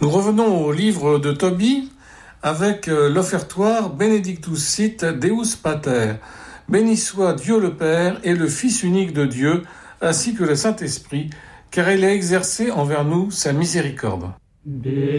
Nous revenons au livre de Tobie avec l'offertoire Benedictus sit Deus Pater. Béni soit Dieu le Père et le Fils unique de Dieu, ainsi que le Saint-Esprit, car il a exercé envers nous sa miséricorde.